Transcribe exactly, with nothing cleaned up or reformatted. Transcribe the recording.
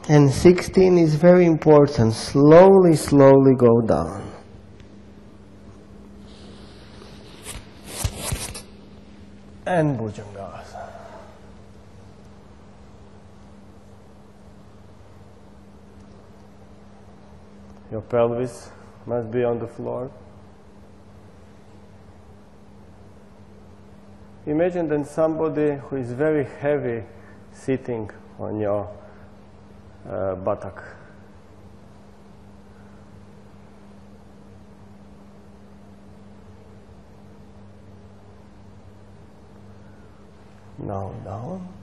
And sixteen is very important. Slowly, slowly go down. And Bhujangasana. Your pelvis must be on the floor. Imagine then somebody who is very heavy sitting on your uh, buttock. Now down.